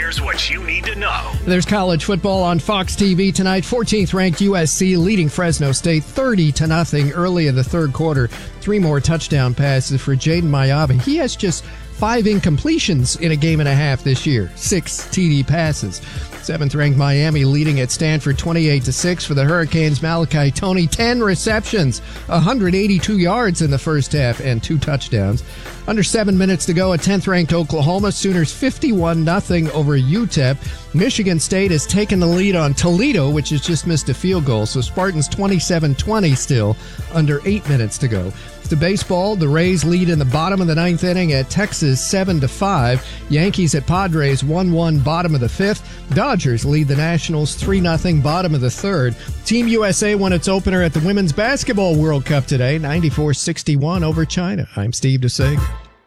Here's what you need to know. There's college football on Fox TV tonight. 14th ranked USC leading Fresno State 30-0 early in the third quarter. 3 more touchdown passes for Jaden Mayabe. He has just 5 incompletions in a game and a half this year. 6 TD passes. 7th ranked Miami leading at Stanford 28-6 for the Hurricanes. Malachi Toney 10 receptions, 182 yards in the first half and 2 touchdowns. Under 7 minutes to go at 10th ranked Oklahoma. Sooners 51-0 over UTEP. Michigan State has taken the lead on Toledo, which has just missed a field goal. So Spartans 27-20 still, under 8 minutes to go. To baseball, the Rays lead in the bottom of the 9th inning at Texas 7-5. Yankees at Padres 1-1 bottom of the 5th. Dodgers lead the Nationals 3-0 bottom of the 3rd. Team USA won its opener at the Women's Basketball World Cup today, 94-61 over China. I'm Steve DeSager.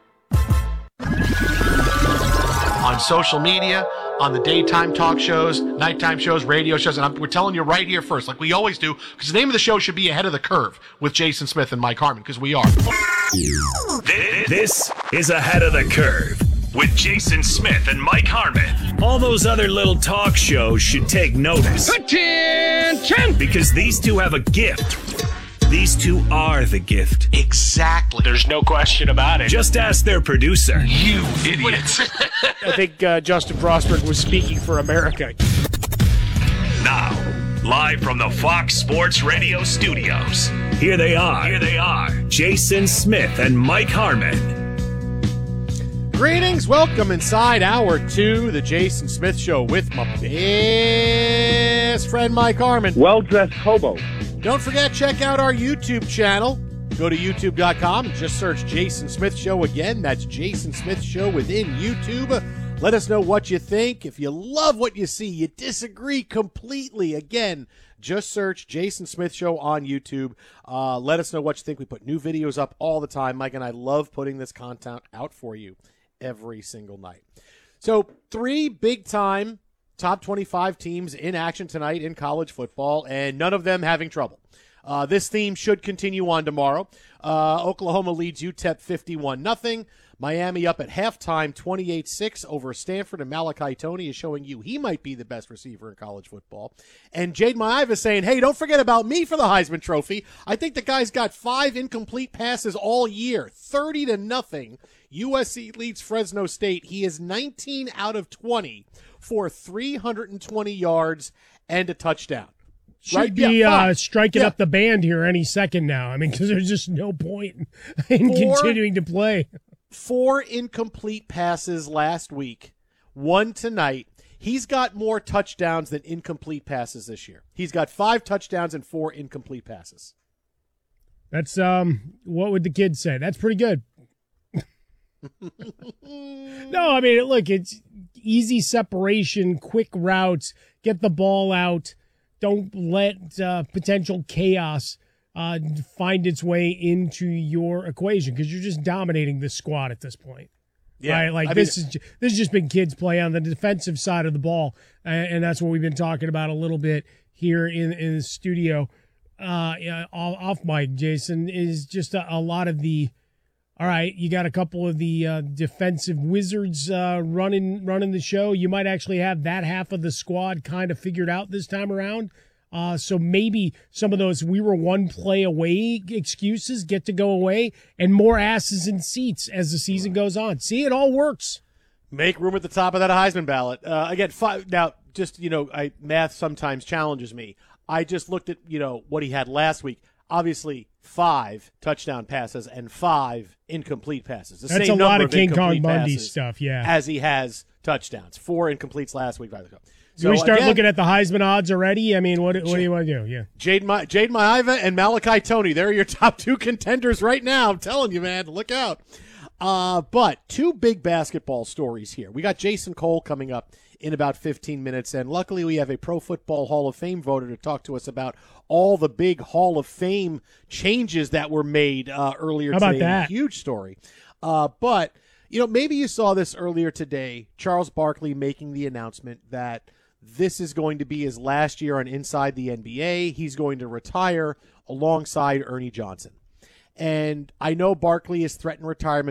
On social media, on the daytime talk shows, nighttime shows, radio shows, and we're telling you right here first, like we always do, because the name of the show should be Ahead of the Curve with Jason Smith and Mike Harmon, because we are. This is Ahead of the Curve with Jason Smith and Mike Harmon. All those other little talk shows should take notice. Attention! Because these two have a gift. These two are the gift. Exactly. There's no question about it. Just ask their producer. You idiots. I think Justin Frostberg was speaking for America. Now, live from the Fox Sports Radio studios, here they are, Jason Smith and Mike Harmon. Greetings. Welcome inside Hour 2, the Jason Smith Show with my best friend Mike Harmon. Well-dressed hobo. Don't forget, check out our YouTube channel. Go to youtube.com and just search Jason Smith Show again. That's Jason Smith Show within YouTube. Let us know what you think. If you love what you see, you disagree completely, again, just search Jason Smith Show on YouTube. Let us know what you think. We put new videos up all the time. Mike and I love putting this content out for you every single night. So 3 big-time top 25 teams in action tonight in college football, and none of them having trouble. This theme should continue on tomorrow. Oklahoma leads UTEP 51-0. Miami up at halftime 28-6 over Stanford, and Malachi Toney is showing you he might be the best receiver in college football. And Jaden Mayabe is saying, hey, don't forget about me for the Heisman Trophy. I think the guy's got 5 incomplete passes all year, 30-0. USC leads Fresno State. He is 19 out of 20 for 320 yards and a touchdown. Should be striking up the band here any second now. I mean, because there's just no point in continuing to play. 4 incomplete passes last week, 1 tonight. He's got more touchdowns than incomplete passes this year. He's got 5 touchdowns and 4 incomplete passes. That's, what would the kids say? That's pretty good. No, I mean, look, it's easy separation, quick routes, get the ball out. Don't let potential chaos find its way into your equation, because you're just dominating this squad at this point. Yeah, right? Like this has just been kids play on the defensive side of the ball, and that's what we've been talking about a little bit here in the studio. Off mic, Jason, is just a lot of the. All right, you got a couple of the defensive wizards running the show. You might actually have that half of the squad kind of figured out this time around. So maybe some of those we were one play away excuses get to go away, and more asses in seats as the season goes on. See, it all works. Make room at the top of that Heisman ballot. Again, 5. Now, just, math sometimes challenges me. I just looked at, what he had last week. Obviously, 5 touchdown passes and 5 incomplete passes. That's a lot of King Kong Bundy stuff, yeah. As he has touchdowns. 4 incompletes last week. So we start looking at the Heisman odds already? I mean, what do you want to do? Yeah, Jaden Mayabe and Malachi Toney. They're your top 2 contenders right now. I'm telling you, man, look out. But 2 big basketball stories here. We got Jason Cole coming up in about 15 minutes, and luckily we have a Pro Football Hall of Fame voter to talk to us about all the big Hall of Fame changes that were made earlier today. How about that? Huge story. But, maybe you saw this earlier today, Charles Barkley making the announcement that this is going to be his last year on Inside the NBA. He's going to retire alongside Ernie Johnson. And I know Barkley has threatened retirement